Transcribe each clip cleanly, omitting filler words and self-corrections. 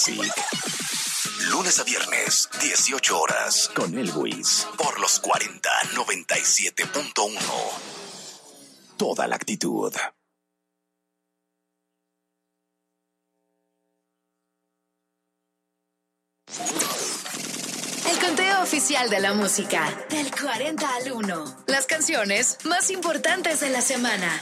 Classic. Lunes a viernes, 18 horas, con Elvis, por los 4097.1. Toda la actitud. El conteo oficial de la música, del 40 al 1. Las canciones más importantes de la semana.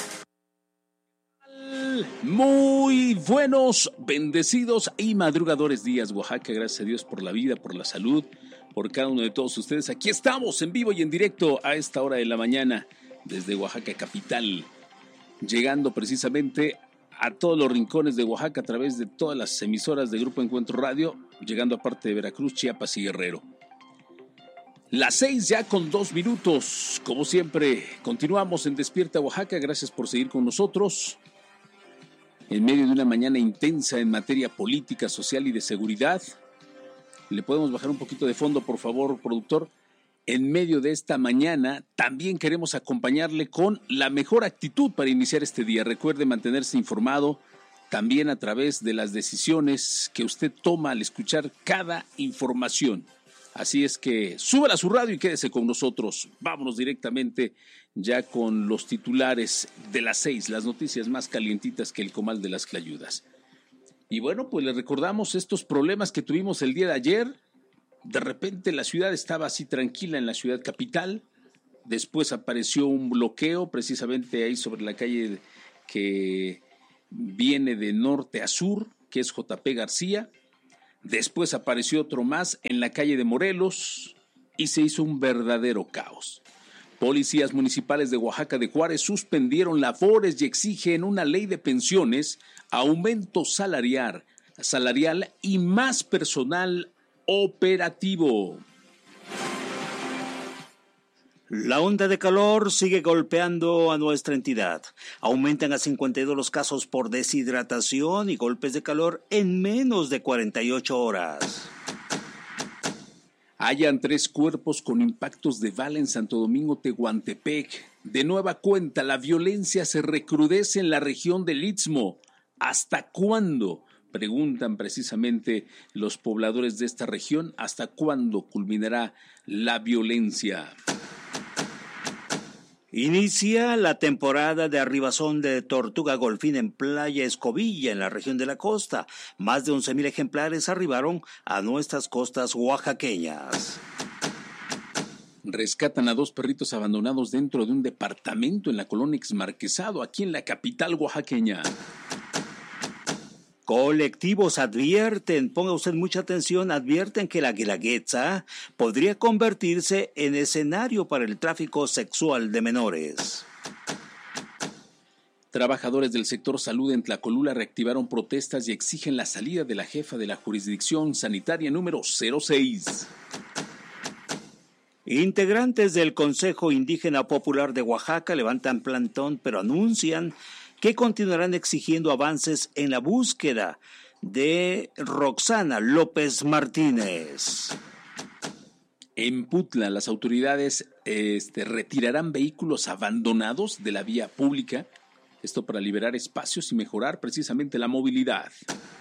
Muy buenos, bendecidos y madrugadores días, Oaxaca. Gracias a Dios por la vida, por la salud, por cada uno de todos ustedes. Aquí estamos en vivo y en directo a esta hora de la mañana desde Oaxaca capital, llegando precisamente a todos los rincones de Oaxaca a través de todas las emisoras de Grupo Encuentro Radio, llegando a parte de Veracruz, Chiapas y Guerrero. Las 6 ya con 2 minutos, como siempre, continuamos en Despierta Oaxaca. Gracias por seguir con nosotros. En medio de una mañana intensa en materia política, social y de seguridad. ¿Le podemos bajar un poquito de fondo, por favor, productor? En medio de esta mañana también queremos acompañarle con la mejor actitud para iniciar este día. Recuerde mantenerse informado también a través de las decisiones que usted toma al escuchar cada información. Así es que súbala a su radio y quédese con nosotros. Vámonos directamente ya con los titulares de las 6, las noticias más calientitas que el comal de las clayudas. Y bueno, pues les recordamos estos problemas que tuvimos el día de ayer. De repente la ciudad estaba así tranquila en la ciudad capital. Después apareció un bloqueo precisamente ahí sobre la calle que viene de norte a sur, que es JP García. Después apareció otro más en la calle de Morelos y se hizo un verdadero caos. Policías municipales de Oaxaca de Juárez suspendieron labores y exigen una ley de pensiones, aumento salarial y más personal operativo. La onda de calor sigue golpeando a nuestra entidad. Aumentan a 52 los casos por deshidratación y golpes de calor en menos de 48 horas. Hallan 3 cuerpos con impactos de bala en Santo Domingo, Tehuantepec. De nueva cuenta, la violencia se recrudece en la región del Istmo. ¿Hasta cuándo? Preguntan precisamente los pobladores de esta región. ¿Hasta cuándo culminará la violencia? Inicia la temporada de arribazón de tortuga golfín en Playa Escobilla, en la región de la costa. Más de 11,000 ejemplares arribaron a nuestras costas oaxaqueñas. Rescatan a 2 perritos abandonados dentro de un departamento en la colonia Exmarquesado, aquí en la capital oaxaqueña. Colectivos advierten, ponga usted mucha atención, advierten que la Guelaguetza podría convertirse en escenario para el tráfico sexual de menores. Trabajadores del sector salud en Tlacolula reactivaron protestas y exigen la salida de la jefa de la jurisdicción sanitaria número 06. Integrantes del Consejo Indígena Popular de Oaxaca levantan plantón, pero anuncian que continuarán exigiendo avances en la búsqueda de Roxana López Martínez. En Putla, las autoridades retirarán vehículos abandonados de la vía pública, esto para liberar espacios y mejorar precisamente la movilidad.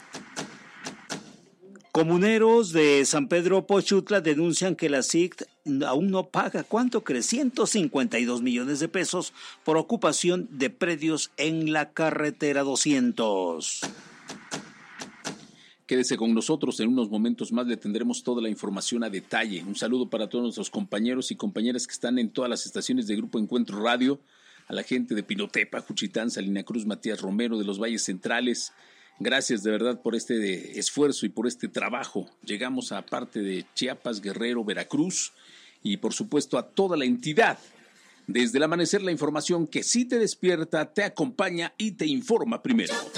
Comuneros de San Pedro Pochutla denuncian que la SIC aún no paga, ¿cuánto cree? 152 millones de pesos por ocupación de predios en la carretera 200. Quédese con nosotros, en unos momentos más le tendremos toda la información a detalle. Un saludo para todos nuestros compañeros y compañeras que están en todas las estaciones de Grupo Encuentro Radio, a la gente de Pinotepa, Juchitán, Salina Cruz, Matías Romero, de los Valles Centrales. Gracias de verdad por este esfuerzo y por este trabajo. Llegamos a parte de Chiapas, Guerrero, Veracruz y por supuesto a toda la entidad. Desde el amanecer, la información que sí te despierta, te acompaña y te informa primero.